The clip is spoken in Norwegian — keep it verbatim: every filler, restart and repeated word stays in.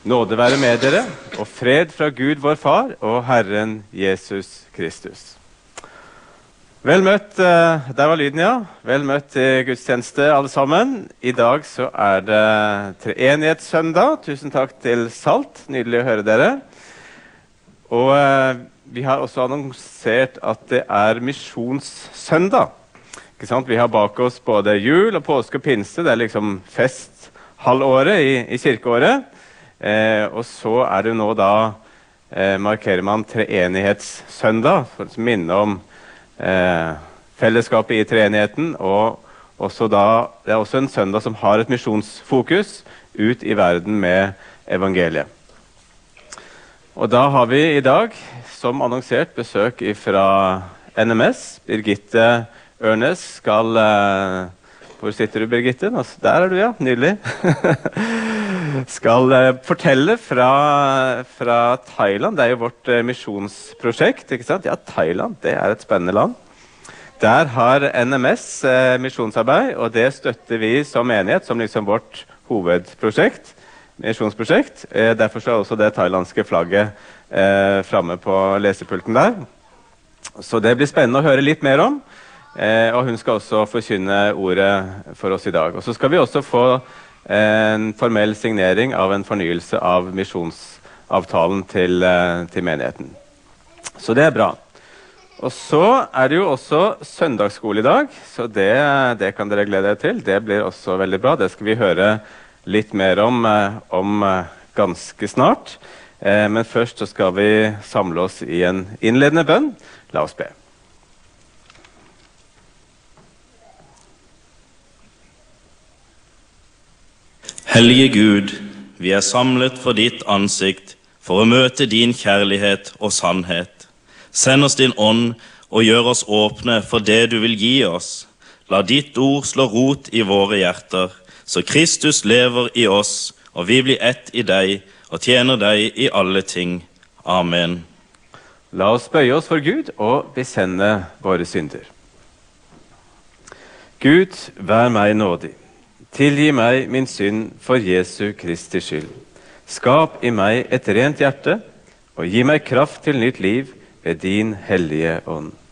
Nåde være med dere, og fred fra Gud vår Far og Herren Jesus Kristus. Vel møtt, eh, der var lyden, ja. Vel møtt til gudstjeneste, alle sammen. I dag så er det treenighetssøndag. Tusen takk til Salt. Nydelig å høre dere. Og eh, vi har også annonsert at det er misjonssøndag. Ikke sant? Vi har bak oss både jul og påske og pinse. Det er liksom fest halvåret i, i kirkeåret. Eh, og så er det nå da eh, markerer man treenighetssøndag for å minne om eh, fellesskapet i treenigheten, og også da, det er også en søndag som har et misjonsfokus ut i verden med evangeliet. Og da har vi i dag, som annonsert, besøk fra N M S. Birgitte Ørnes skal eh, hvor sitter du, Birgitte? Der er du, ja. Nydelig. skal uh, fortelle fra, fra Thailand. Det er jo vårt uh, misjonsprosjekt, ikke sant? Ja, Thailand, det er et spennende land. Der har N M S uh, misjonsarbeid, og det støtter vi som menighet, som liksom vårt hovedprosjekt, misjonsprosjekt. Uh, derfor så er også det thailandske flagget uh, framme på lesepulten der. Så det blir spennende å høre litt mer om. Eh, og hun skal også forkynne ordet for oss i dag. Og så skal vi også få en formell signering av en fornyelse av misjonsavtalen til, eh, til menigheten. Så det er bra. Og så er det jo også søndagsskole i dag, så det, det kan dere glede dere til. Det blir også veldig bra. Det skal vi høre litt mer om, eh, om eh, ganske snart. Eh, men først så skal vi samle oss i en innledende bønn. La oss be. Hellige Gud, vi er samlet for ditt ansikt, for å møte din kjærlighet og sannhet. Send oss din ånd og gjør oss åpne for det du vil gi oss. La ditt ord slå rot i våre hjerter, så Kristus lever i oss, og vi blir ett i deg og tjener deg i alle ting. Amen. La oss bøye oss for Gud og bekjenne våre synder. Gud, vær meg nådig. Tilgi meg min synd for Jesu Kristi skyld. Skap i meg et rent hjerte, og gi meg kraft til nytt liv ved din hellige ånd.